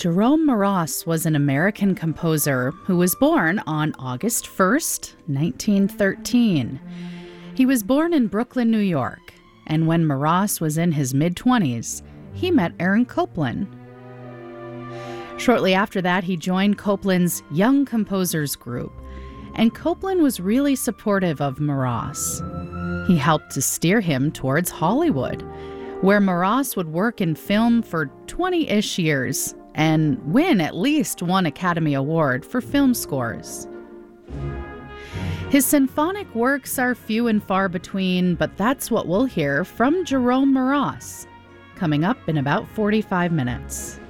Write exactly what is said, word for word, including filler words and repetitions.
Jerome Moross was an American composer who was born on August first, nineteen thirteen. He was born in Brooklyn, New York, and when Moross was in his mid-twenties, he met Aaron Copland. Shortly after that, he joined Copland's Young Composers Group, and Copland was really supportive of Moross. He helped to steer him towards Hollywood, where Moross would work in film for twenty-ish years and win at least one Academy Award for film scores. His symphonic works are few and far between, but that's what we'll hear from Jerome Moross, coming up in about forty-five minutes.